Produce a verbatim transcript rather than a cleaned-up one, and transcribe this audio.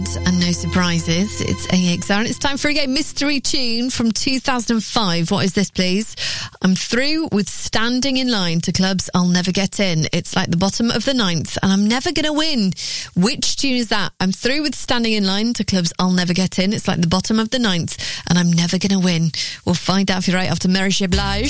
And no surprises. It's A X R and it's time for a game mystery tune from two thousand five. What is this, please? I'm through with standing in line to clubs I'll never get in. It's like the bottom of the ninth and I'm never going to win. Which tune is that? I'm through with standing in line to clubs I'll never get in. It's like the bottom of the ninth and I'm never going to win. We'll find out if you're right after Mary J. Blige.